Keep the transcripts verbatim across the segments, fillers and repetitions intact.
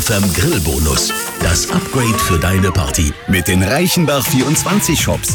Vom Grillbonus. Das Upgrade für deine Party. Mit den Reichenbach vierundzwanzig Shops.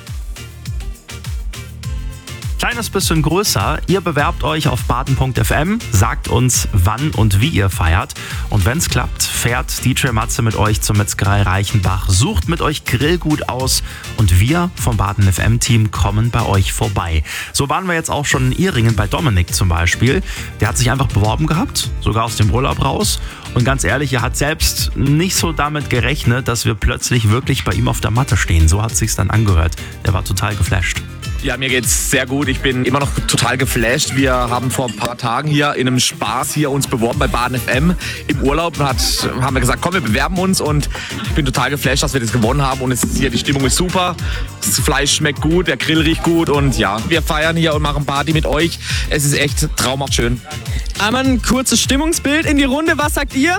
Kleines bisschen größer. Ihr bewerbt euch auf baden punkt f m, sagt uns, wann und wie ihr feiert. Und wenn es klappt, fährt D J Matze mit euch zur Metzgerei Reichenbach, sucht mit euch Grillgut aus und wir vom Baden F M-Team kommen bei euch vorbei. So waren wir jetzt auch schon in Ihringen bei Dominik zum Beispiel. Der hat sich einfach beworben gehabt, sogar aus dem Urlaub raus. Und ganz ehrlich, er hat selbst nicht so damit gerechnet, dass wir plötzlich wirklich bei ihm auf der Matte stehen. So hat es sich dann angehört. Er war total geflasht. Ja, mir geht's sehr gut. Ich bin immer noch total geflasht. Wir haben vor ein paar Tagen hier in einem Spaß hier uns beworben bei Baden F M im Urlaub. Und hat, haben wir gesagt, komm, wir bewerben uns. Und ich bin total geflasht, dass wir das gewonnen haben. Und es ist hier, die Stimmung ist super. Das Fleisch schmeckt gut, der Grill riecht gut. Und ja, wir feiern hier und machen Party mit euch. Es ist echt traumhaft schön. Einmal ein kurzes Stimmungsbild in die Runde. Was sagt ihr?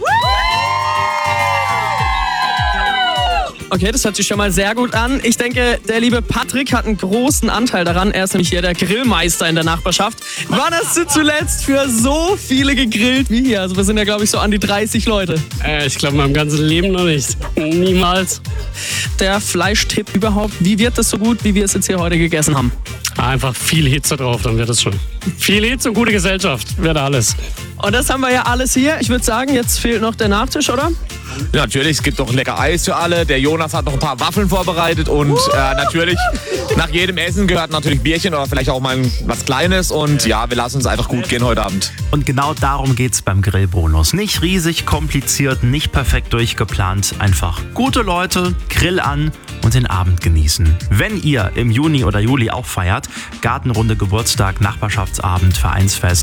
Okay, das hört sich schon mal sehr gut an. Ich denke, der liebe Patrick hat einen großen Anteil daran. Er ist nämlich hier der Grillmeister in der Nachbarschaft. Wann hast du zuletzt für so viele gegrillt wie hier? Also wir sind ja, glaube ich, so an die dreißig Leute. Äh, ich glaube, in meinem ganzen Leben noch nicht. Niemals. Der Fleischtipp überhaupt. Wie wird das so gut, wie wir es jetzt hier heute gegessen haben? Einfach viel Hitze drauf, dann wird es schon. Viel Hitze und gute Gesellschaft, wird alles. Und das haben wir ja alles hier. Ich würde sagen, jetzt fehlt noch der Nachtisch, oder? Ja, natürlich, es gibt noch lecker Eis für alle. Der Jonas hat noch ein paar Waffeln vorbereitet. Und äh, natürlich, nach jedem Essen gehört natürlich Bierchen oder vielleicht auch mal was Kleines. Und ja, wir lassen uns einfach gut gehen heute Abend. Und genau darum geht's beim Grillbonus. Nicht riesig kompliziert, nicht perfekt durchgeplant. Einfach gute Leute, Grill an und den Abend genießen. Wenn ihr im Juni oder Juli auch feiert, Gartenrunde, Geburtstag, Nachbarschaftsabend, Vereinsfest,